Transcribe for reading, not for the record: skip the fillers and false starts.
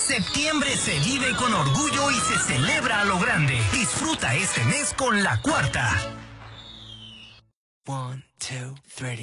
Septiembre se vive con orgullo y se celebra a lo grande. Disfruta este mes con La Cuarta. 1, 2, 3